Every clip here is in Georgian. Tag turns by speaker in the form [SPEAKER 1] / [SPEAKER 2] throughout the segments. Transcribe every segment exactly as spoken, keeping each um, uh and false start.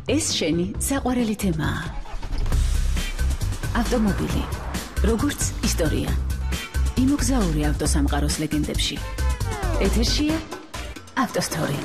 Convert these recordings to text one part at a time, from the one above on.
[SPEAKER 1] ეს შენი საყვარელი თემაა. ავტომობილი, როგორც ისტორია. იმოგზაური ავტოსამყაროს ლეგენდებში. ეთერშია ავტოსტორი.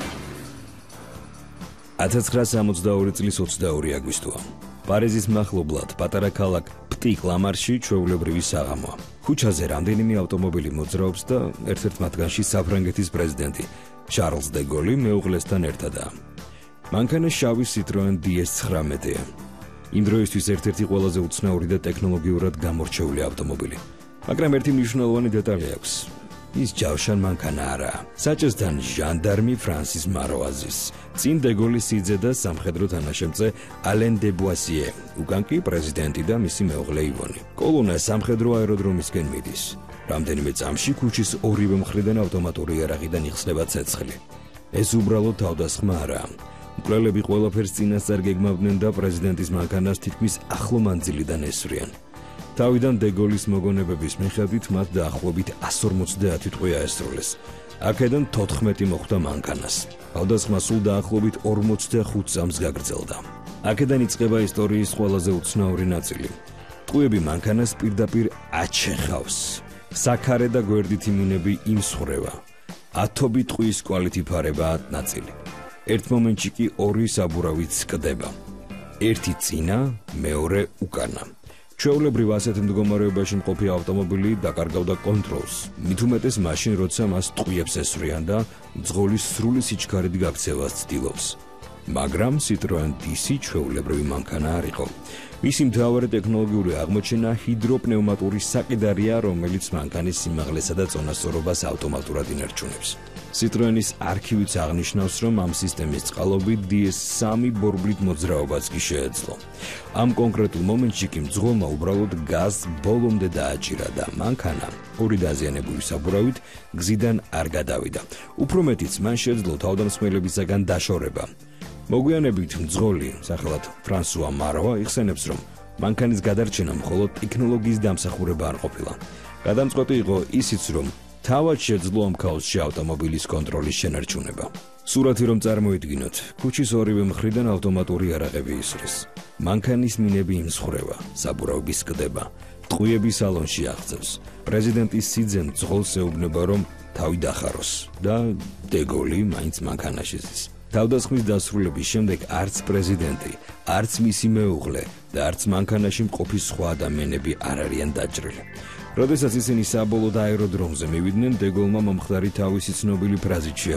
[SPEAKER 2] ათას ცხრაასი ოცდაორი წლის ოცდაორი აგვისტოა. პარიზის მახლობლად პატარა ქალაქ პტი-კლამარში ჩვეულებრივი საღამოა. ქუჩაზე რამდენიმე ავტომობილი მოძრაობს და ერთ-ერთ მათგანში საფრანგეთის პრეზიდენტი შარლს დე გოლი მეუღლესთან ერთადაა. მანქანა შავი Citroen დი ეს ცხრამეტეა. იმ დროისთვის ერთ-ერთი ყველაზე უცნაური და ტექნოლოგიურად გამორჩეული ავტომობილი. მაგრამ ერთი მნიშვნელოვანი დეტალი აქვს. ის ჯავშან მანქანა არაა. საჭესთან ჟანდარმი ფრანსის მაროაზის, წინ დე გოლის სიძე და სამხედრო თანაშემწე ალენ დე ბუასიე, უკან კი პრეზიდენტი და მისი მეუღლე ივონი. კოლონა სამხედრო აეროდრომისკენ მიდის. რამდენიმე წამში ქუჩის ორივე მხრიდან ავტომატური იარაღიდან იხსნება ცეცხლი. ეს უბრალოდ თავდასხმა არაა. მკვლელები ყველაფერს წინასწარ გეგმავდნენ და პრეზიდენტის მანქანას თითქმის ახლო მანძილიდან ესვრიან. თავიდან დე გოლის მოგონებების მიხედვით მათ დაახლოებით εκατს ორმოცდაათი ტყვია ესროლეს. აქედან თოთხმეტი მოხვდა მანქანას. თავდასხმა სულ დაახლოებით ორმოცდახუთ წამს გაგრძელდა. აქედან იწყება ისტორიის ყველაზე უცნაური ნაწილი. ტყვიები მანქანას პირდაპირ აჩეხავს. საქარე და გვერდით იმინები იმსხვრევა. ათობით ტყვის კვალით იფარება ნაწილი. ერთ მომენტში კი ორი საბურავით სკდება. ერთი წინა, მეორე უკანა. ჩვეულებრივ ასეთ მდგომარეობაში მყოფი ავტომობილი დაკარგავდა კონტროლს. მით უმეტეს მაშინ, როცა მას ტყვიებს ესვრიან და მძღოლის სრული სიჩქარით გაქცევას ცდილობს. მაგრამ Citroen დი სი ჩვეულებრივი მანქანა არ იყო. მისი მთავარი ტექნოლოგიური აღმოჩენა ჰიდროპნევმატური საკიდარია, რომელიც მანქანის სიმაღლესა და წონასწორობას ავტომატურად ინარჩუნებს. Citroen-ის არქივიც აღნიშნავს, რომ ამ სისტემის წყალობით დი ეს სამი ბორბლით მოძრაობაც კი შეეძლო. ამ კონკრეტულ მომენტში კი მძღოლმა უბრალოდ გაზს ბოლომდე დააჭირა და მანქანა ორი დაზიანებული საბურავით გზიდან არ გადავიდა. უფრო მეტიც, მან შეძლო თავდამსხმელებისაგან დაშორება. მოგვიანებით მძღოლი, სახელად ფრანსუა მაროა, იხსენებს, რომ მანქანის გადარჩენა მხოლოდ ტექნოლოგიის დამსახურება არ ყოფილა. გადამწყვეტი იყო ისიც, რომ თავად შეძლო ამ ქაოსში ავტომობილის კონტროლის შენარჩუნება. სურათი რომ წარმოიდგინოთ, ქუჩის ორივე მხრიდან ავტომატური იარაღები ისვრის. მანქანის მინები იმსხვრევა, საბურავი სკდება, ტყვიები სალონში აღწევს. პრეზიდენტის სიძემ მძღოლს ეუბნება, რომ თავი დახაროს და დე გოლი მაინც მანქანაში ზის. თავდასხმის დასრულების შემდეგ არც პრეზიდენტი, არც მისი მეუღლე და არც მანქანაში მყოფი სხვა ადამიანები არ არიან დაჭრილი. როდესაც ისინი საბოლოოდ აეროდრომზე მივიდნენ, დე გოლმა მომხდარი თავისი ცნობილი ფრაზით